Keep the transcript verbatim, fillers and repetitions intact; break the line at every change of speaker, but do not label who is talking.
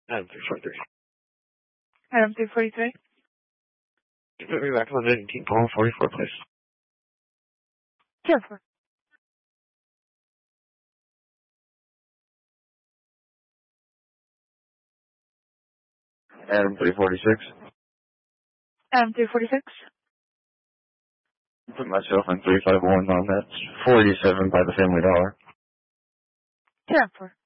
Adam three forty-three.
Adam three forty-three.
You put me back on the eighteen, call forty-four, please.
Sure. For
Adam three forty-six.
Adam three forty-six.
Put myself in three five one on that forty-seven by the Family Dollar.
Sure. For